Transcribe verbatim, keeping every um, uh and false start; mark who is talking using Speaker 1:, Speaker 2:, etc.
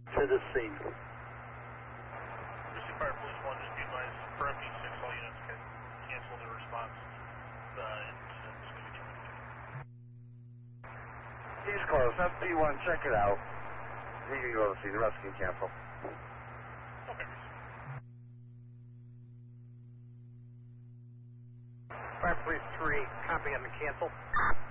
Speaker 1: to the scene.
Speaker 2: Pursuit Fire Police one, just be advised for M D six, all units can cancel their response. The incident is going to be terminated.
Speaker 3: He's close. F P one, check it out. He can go to see. The rest can cancel.
Speaker 2: Okay,
Speaker 4: Fire Police three, copy on the cancel.